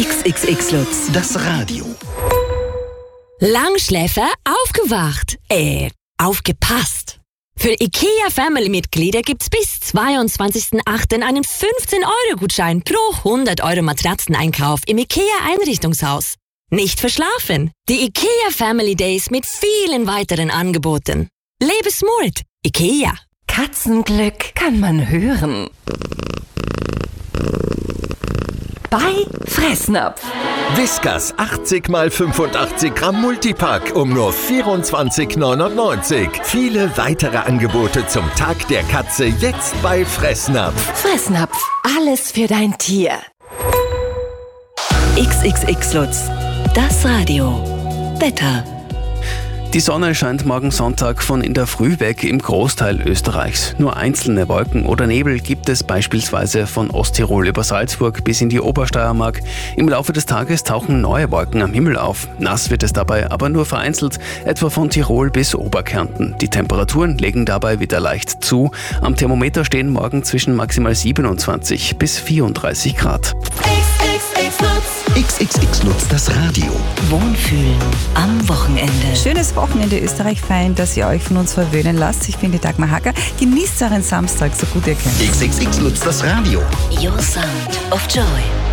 XXX Lutz, das Radio. Langschläfer aufgewacht. Aufgepasst. Für IKEA-Family-Mitglieder gibt's bis 22.08. einen 15-Euro-Gutschein pro 100 Euro Matratzeneinkauf im IKEA-Einrichtungshaus. Nicht verschlafen. Die IKEA Family Days mit vielen weiteren Angeboten. Lebe smart. IKEA. Katzenglück kann man hören. Bei Fressnapf. Whiskas 80 x 85 Gramm Multipack um nur 24,99. Viele weitere Angebote zum Tag der Katze jetzt bei Fressnapf. Fressnapf, alles für dein Tier. XXX Lutz, das Radio. Wetter. Die Sonne scheint morgen Sonntag von in der Früh weg im Großteil Österreichs. Nur einzelne Wolken oder Nebel gibt es beispielsweise von Osttirol über Salzburg bis in die Obersteiermark. Im Laufe des Tages tauchen neue Wolken am Himmel auf. Nass wird es dabei aber nur vereinzelt, etwa von Tirol bis Oberkärnten. Die Temperaturen legen dabei wieder leicht zu. Am Thermometer stehen morgen zwischen maximal 27 bis 34 Grad. XXX Lutz, das Radio. Wohnfühlen am Wochenende. Schönes Wochenende Österreich, fein, dass ihr euch von uns verwöhnen lasst. Ich bin die Dagmar Hacker. Genießt euren Samstag so gut ihr könnt. XXX Lutz, das Radio. Your Sound of Joy.